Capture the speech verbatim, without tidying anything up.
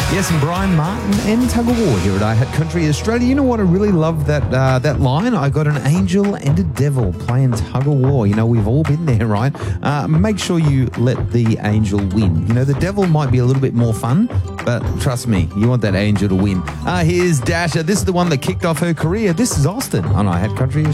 Yes, and Brian Martin and Tug of War here at I Hat Country Australia. You know what? I really love that uh, that line. I got an angel and a devil playing Tug of War. You know, we've all been there, right? Uh, make sure you let the angel win. You know, the devil might be a little bit more fun, but trust me, you want that angel to win. Uh, here's Dasha. This is the one that kicked off her career. This is Austin on I Hat Country Australia.